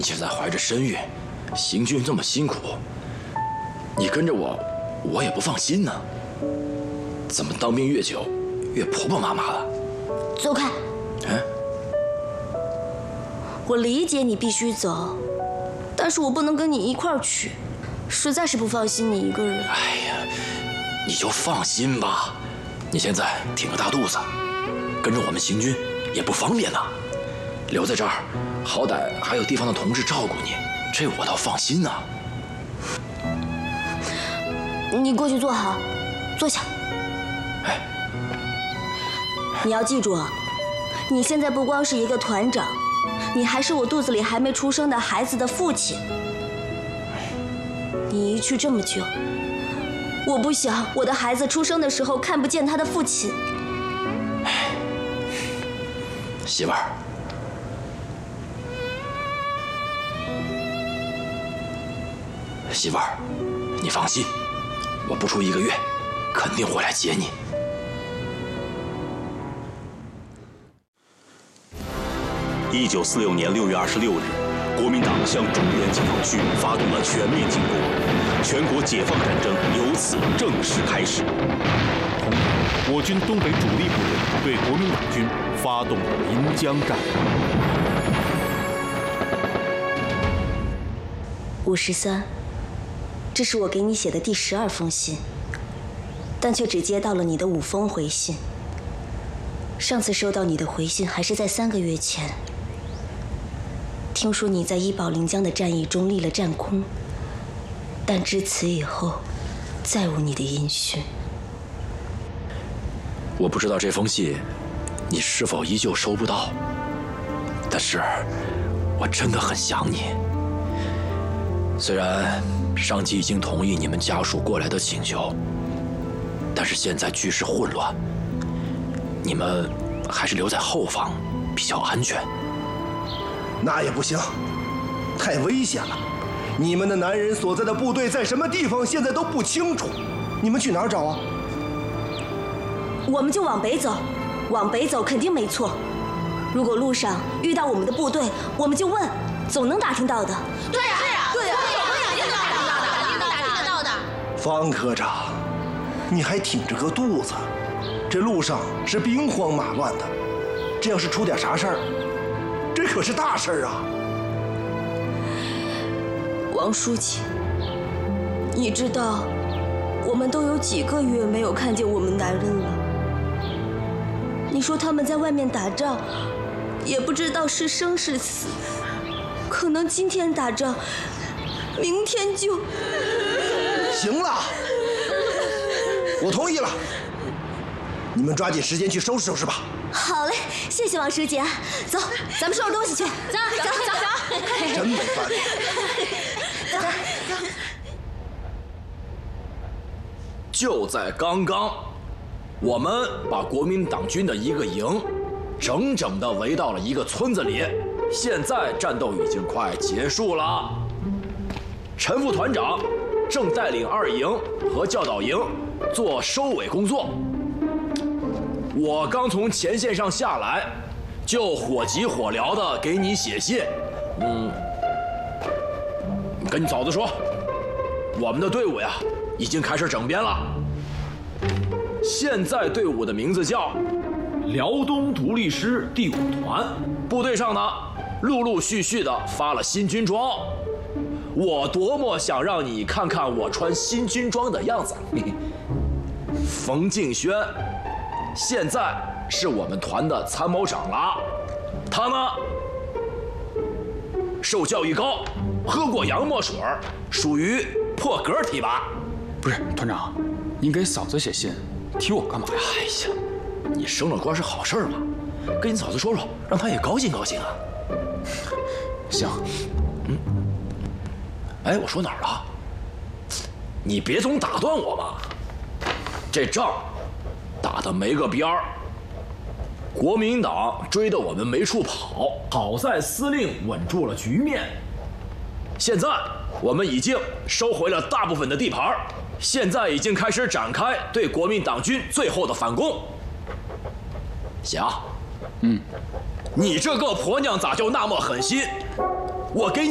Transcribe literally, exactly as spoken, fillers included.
你现在怀着身孕，行军这么辛苦，你跟着我，我也不放心呢。怎么当兵越久，越婆婆妈妈了？ 走开！ 哎， 我理解你必须走，但是我不能跟你一块儿去，实在是不放心你一个人。 哎呀，你就放心吧，你现在挺个大肚子，跟着我们行军也不方便呐。留在这儿，好歹还有地方的同志照顾你，这我倒放心呐。 你过去坐好，坐下。 哎， 你要记住啊，你现在不光是一个团长，你还是我肚子里还没出生的孩子的父亲。你一去这么久，我不想我的孩子出生的时候看不见他的父亲。 媳妇儿，媳妇儿，你放心，我不出一个月，肯定会来接你。 一九四六年六月二十六日，国民党向中原解放区发动了全面进攻，全国解放战争由此正式开始。同年，我军东北主力部队对国民党军发动了临江战。 五十三，这是我给你写的第十二封信，但却只接到了你的五封回信。上次收到你的回信还是在三个月前。听说你在伊保临江的战役中立了战功，但至此以后，再无你的音讯。 我不知道这封信你是否依旧收不到，但是我真的很想你。虽然上级已经同意你们家属过来的请求，但是现在局势混乱，你们还是留在后方比较安全。 那也不行，太危险了。你们的男人所在的部队在什么地方，现在都不清楚。你们去哪儿找啊？ 我们就往北走，往北走肯定没错。如果路上遇到我们的部队，我们就问，总能打听到的。 对呀，对呀，对呀，肯定打听到的，肯定打听得到的。 方科长，你还挺着个肚子，这路上是兵荒马乱的，这要是出点啥事儿，这可是大事儿啊！ 王书记，你知道我们都有几个月没有看见我们男人了。你说他们在外面打仗，也不知道是生是死，可能今天打仗，明天就…… 行了，我同意了。你们抓紧时间去收拾收拾吧。 好嘞，谢谢王书记啊！走，咱们收拾东西去。走走走走， 真没办法。 就在刚刚，我们把国民党军的一个营整整的围到了一个村子里，现在战斗已经快结束了。陈副团长正带领二营和教导营做收尾工作。我刚从前线上下来，就火急火燎的给你写信。嗯，跟你嫂子说，我们的队伍呀已经开始整编了。现在队伍的名字叫辽东独立师第五团，部队上呢陆陆续续的发了新军装。我多么想让你看看我穿新军装的样子。冯敬轩现在是我们团的参谋长了，他呢受教育高，喝过洋墨水，属于破格提拔。 不是团长，您给嫂子写信，提我干嘛呀？ 哎呀，你升了官是好事嘛，跟你嫂子说说，让她也高兴高兴啊。 行， 嗯，哎，我说哪儿了？你别总打断我嘛，这仗打得没个边儿，国民党追得我们没处跑，好在司令稳住了局面。现在我们已经收回了大部分的地盘，现在已经开始展开对国民党军最后的反攻。霞， 嗯， 你这个婆娘咋就那么狠心？我给你